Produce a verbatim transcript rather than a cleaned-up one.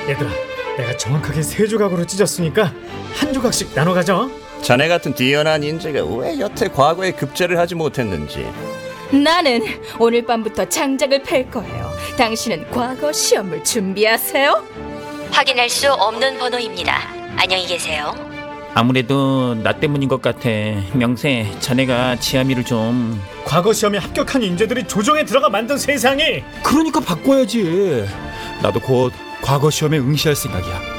얘들아, 내가 정확하게 세 조각으로 찢었으니까 한 조각씩 나눠 가져. 자네 같은 뛰어난 인재가 왜 여태 과거에 급제를 하지 못했는지. 나는 오늘 밤부터 장작을 팰 거예요. 당신은 과거 시험을 준비하세요. 확인할 수 없는 번호입니다. 안녕히 계세요. 아무래도 나 때문인 것 같아. 명세, 자네가 지아미를 좀... 과거 시험에 합격한 인재들이 조정에 들어가 만든 세상이. 그러니까 바꿔야지. 나도 곧 과거 시험에 응시할 생각이야.